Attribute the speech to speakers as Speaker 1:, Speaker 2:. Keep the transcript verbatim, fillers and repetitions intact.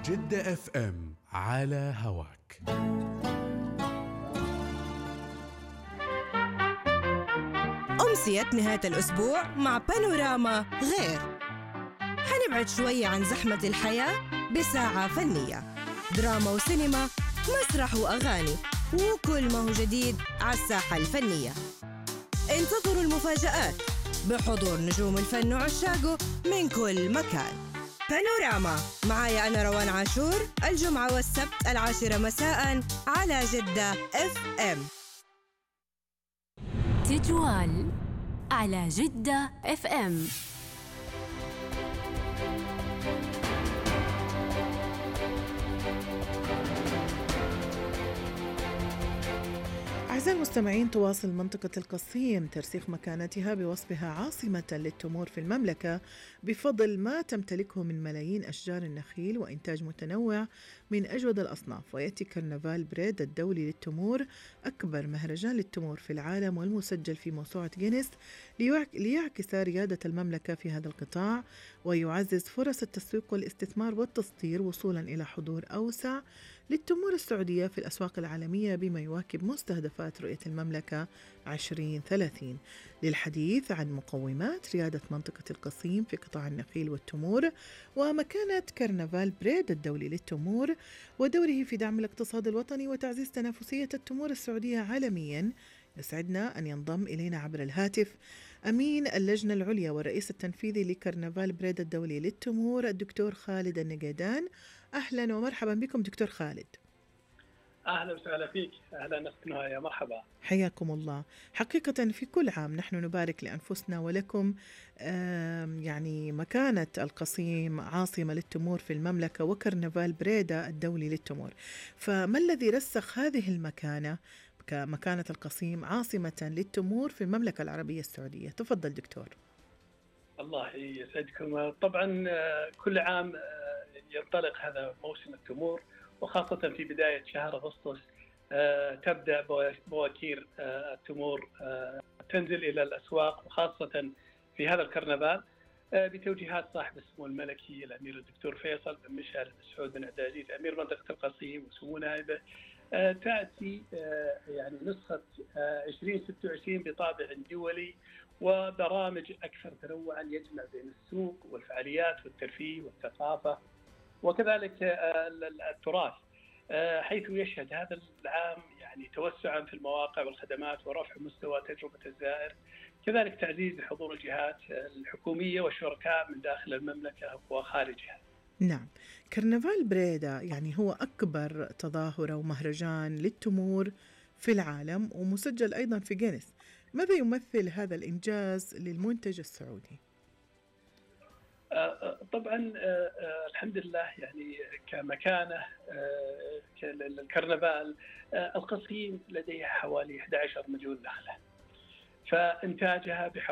Speaker 1: جدة اف ام على هواك.
Speaker 2: أمسية نهاية الأسبوع مع بانوراما غير. حنبعد شوية عن زحمة الحياة بساعة فنية، دراما وسينما، مسرح وأغاني، وكل ما هو جديد على الساحة الفنية. انتظروا المفاجآت بحضور نجوم الفن وعشاقه من كل مكان. بانوراما معايا أنا روان عاشور، الجمعة والسبت العاشرة مساء على جدة اف ام.
Speaker 3: تجوال على جدة اف ام.
Speaker 4: أعزائي المستمعين، تواصل منطقة القصيم ترسيخ مكانتها بوصفها عاصمة للتمور في المملكة بفضل ما تمتلكه من ملايين أشجار النخيل وإنتاج متنوع من أجود الأصناف. ويأتي كرنفال بريد الدولي للتمور، أكبر مهرجان للتمور في العالم والمسجل في موسوعة غينيس، ليعكس ريادة المملكة في هذا القطاع ويعزز فرص التسويق والاستثمار والتصدير وصولا إلى حضور أوسع للتمور السعودية في الأسواق العالمية بما يواكب مستهدفات رؤية المملكة عشرين ثلاثين. للحديث عن مقومات ريادة منطقة القصيم في قطاع النخيل والتمور ومكانة كرنفال بريد الدولي للتمور ودوره في دعم الاقتصاد الوطني وتعزيز تنافسية التمور السعودية عالميا، يسعدنا أن ينضم إلينا عبر الهاتف أمين اللجنة العليا والرئيس التنفيذي لكرنفال بريد الدولي للتمور الدكتور خالد النقيدان. أهلا ومرحبا بكم دكتور خالد.
Speaker 5: أهلا وسهلا فيك. أهلا نسكنها يا مرحبا.
Speaker 4: حياكم الله. حقيقة في كل عام نحن نبارك لأنفسنا ولكم يعني مكانة القصيم عاصمة للتمور في المملكة وكرنفال بريدة الدولي للتمور، فما الذي رسخ هذه المكانة كمكانة القصيم عاصمة للتمور في المملكة العربية السعودية؟ تفضل دكتور.
Speaker 5: الله يسعدكم. طبعا كل عام ينطلق هذا موسم التمور، وخاصة في بداية شهر أغسطس تبدأ بواكير التمور تنزل إلى الأسواق، وخاصة في هذا الكرنفال بتوجيهات صاحب السمو الملكي الأمير الدكتور فيصل بن مشعل بن سعود بن عبد العزيز أمير منطقة القصيم وسمو نائبه. تأتي يعني نسخة عشرين ستة وعشرين بطابع دولي وبرامج أكثر تنوعا يجمع بين السوق والفعاليات والترفيه والثقافة وكذلك التراث، حيث يشهد هذا العام يعني توسعا في المواقع والخدمات ورفع مستوى تجربة الزائر، كذلك تعزيز حضور الجهات الحكومية والشركاء من داخل المملكة وخارجها.
Speaker 4: نعم، كرنفال بريدة يعني هو أكبر تظاهرة ومهرجان للتمور في العالم ومسجل أيضا في غينيس. ماذا يمثل هذا الإنجاز للمنتج السعودي؟
Speaker 5: طبعا الحمد لله يعني كمكانة الكرنفال القصيم لديها حوالي أحد عشر مليون نخلة، فإنتاجها